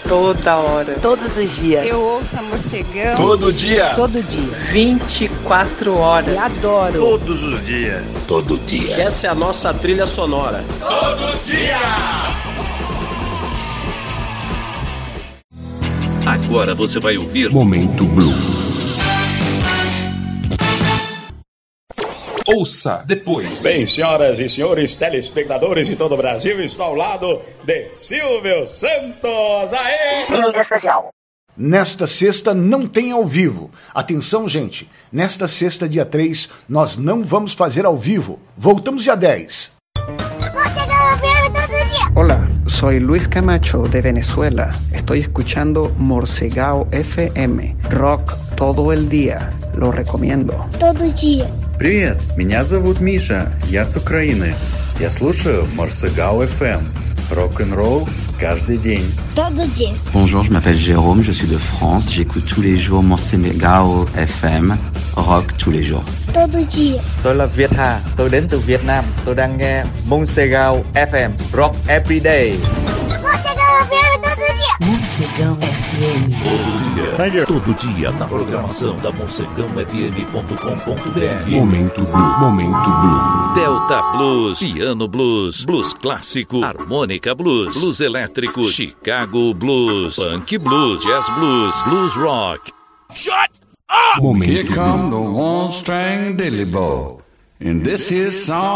Toda hora. Todos os dias. Eu ouço a Morcegão. Todo dia. Todo dia. 24 horas. E adoro. Todos os dias. Todo dia. Essa é a nossa trilha sonora. Todo dia! Agora você vai ouvir Momento Blue. Ouça depois. Bem, senhoras e senhores telespectadores de todo o Brasil, estou ao lado de Silvio Santos. Aê! Liga especial. Nesta sexta não tem ao vivo. Atenção, gente. Nesta sexta, dia 3, nós não vamos fazer ao vivo. Voltamos dia 10. Hola, soy Luis Camacho de Venezuela. Estoy escuchando Morcegao FM. Rock todo el día. Lo recomiendo. Todo dia. Привет, меня зовут Миша, я с Украины. Я слушаю Morcegao FM. Рок-н-ролл каждый день. Todo dia. Bonjour, je m'appelle Jérôme, je suis de France. J'écoute tous les jours Morcegao FM. Rock tous les jours. Todo dia. Tôi là Việt Hà, tôi đến từ Việt Nam. Tôi đang nghe Morcegao FM. Rock every day. Morcegão FM. Todo dia na programação da morcegãofm.com.br. Momento Blue. Momento Blue. Delta Blues, Piano Blues, Blues Clássico, Harmônica Blues, Blues Elétrico, Chicago Blues, Funk Blues, Jazz Blues, Blues Rock. Shut up! Momento Here come Blue. the one-string dilly bow. And this here song